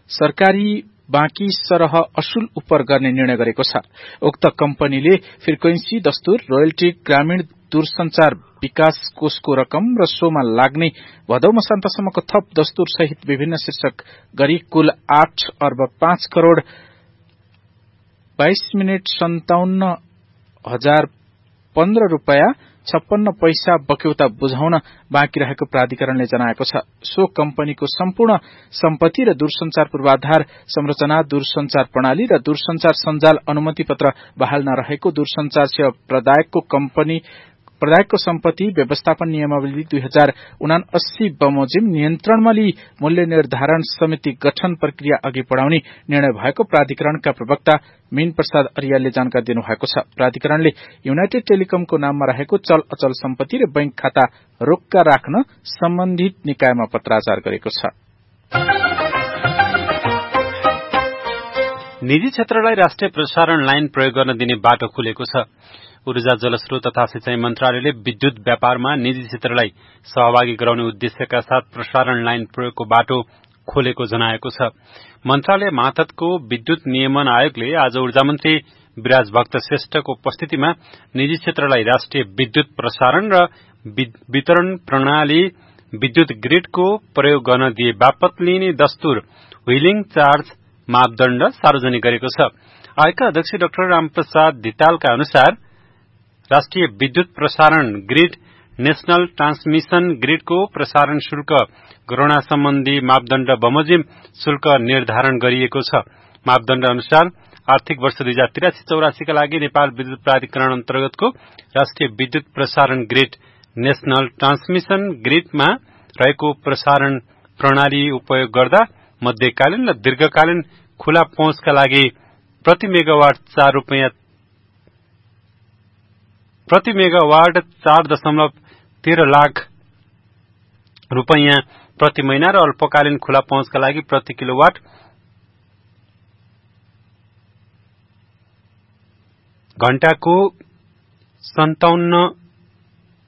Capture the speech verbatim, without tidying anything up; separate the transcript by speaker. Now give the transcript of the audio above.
Speaker 1: सरकारी बाँकी सरह असुल उपर गर्ने निर्णय गरेको छ। उक्त कम्पनीले फ्रिक्वेन्सी दस्तुर, रोयल्टी, ग्रामीण दूरसञ्चार विकास कोषको रकम र सोमा लाग्ने भदौ मसान्तसम्मको थप दस्तुर सहित विभिन्न शीर्षक गरी कुल आठ अर्ब पाँच करोड़ बाइस मिनट सन्ताउन्न हजार पन्ध्र रूपियाँ छप्पन्न पैसा बक्यौता बुझाउन बाँकी रहेको प्राधिकरणले जनाएको छ। सो कम्पनीको सम्पूर्ण सम्पत्ति र दूरसञ्चार पूर्वाधार संरचना, दूरसञ्चार प्रणाली र दूरसञ्चार सञ्जाल अनुमति पत्र बहाल नरहेको दूरसञ्चार सेवा प्रदायकको कम्पनी प्रदायकको सम्पत्ति व्यवस्थापन नियमावली दुई हजार उनासी बमोजिम नियन्त्रणमा लिई मूल्य निर्धारण समिति गठन प्रक्रिया अघि बढ़ाउने निर्णय भएको प्राधिकरणका प्रवक्ता मीन प्रसाद अरियालले जानकारी दिनुभएको छ। प्राधिकरणले युनाइटेड टेलिकमको नाममा रहेको चल अचल सम्पत्ति र बैंक खाता रोक्का राख्न सम्बन्धित निकायमा पत्राचार गरेको छ।
Speaker 2: निजी क्षेत्रलाई राष्ट्रिय प्रसारण लाइन प्रयोग गर्न दिने बाटो खुलेको छ। ऊर्जा, जलस्रोत तथा सिंचाई मन्त्रालयले विद्युत व्यापारमा निजी क्षेत्रलाई सहभागी गराउने उद्देश्यका साथ प्रसारण लाइन प्रयोगको बाटो खोलेको जनाएको छ। मन्त्रालय मातहतको विद्युत नियमन आयोगले आज ऊर्जा मन्त्री विराज भक्त श्रेष्ठको उपस्थितिमा निजी क्षेत्रलाई राष्ट्रिय विद्युत प्रसारण र वितरण प्रणाली विद्युत ग्रिडको प्रयोग गर्न दिए बापत लिइने दस्तुर व्हीलिङ चार्ज मापदण्ड सार्वजनिक गरेको छ। आयोगका अध्यक्ष डाक्टर रामप्रसाद धितालका अनुसार राष्ट्रिय विद्युत प्रसारण ग्रिड नेशनल ट्रान्समिशन ग्रिडको प्रसारण शुल्क गणना सम्बन्धी मापदण्ड बमोजिम शुल्क निर्धारण गरिएको छ। मापदण्ड अनुसार आर्थिक वर्ष दुई हजार त्रियासी चौरासीका लागि नेपाल विद्युत प्राधिकरण अन्तर्गतको राष्ट्रिय विद्युत प्रसारण ग्रिड नेशनल ट्रान्समिशन ग्रिडमा रहेको प्रसारण प्रणाली उपयोग गर्दा मध्यकालीन र दीर्घकालीन खुला पहुँचका लागि प्रति मेगावाट चार रूपियाँ प्रति मेगावाट चार दशमलव तेह्र लाख रूपियाँ प्रति महिना र अल्पकालीन खुला पहुँचका लागि प्रति किलोवाट घण्टाको सन्ताउन्न